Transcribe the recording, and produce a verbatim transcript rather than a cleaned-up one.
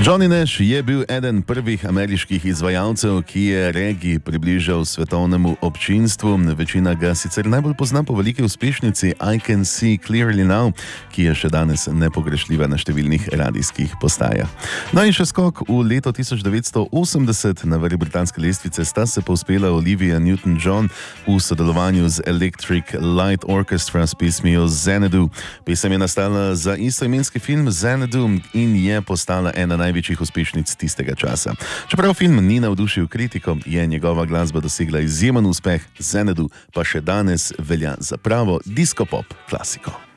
Johnny Nash je bil eden prvih ameriških izvajalcev, ki je reggae približal svetovnemu občinstvu. Večina ga sicer najbolj pozna po veliki uspešnici I Can See Clearly Now, ki je še danes nepogrešljiva na številnih radijskih postajah. No in še skok v leto tisoč devetsto osemdeset. Na vrhu britanske lestvice sta se povzpela Olivia Newton-John v sodelovanju z Electric Light Orchestra s pesmijo Xanadu. Pesem je nastala za istoimenski film Xanadu in je postala ena največjih uspešnic tistega časa. Čeprav film ni navdušil kritiko, je njegova glasba dosegla izjemen uspeh, Xanadu pa še danes velja za pravo disco-pop klasiko.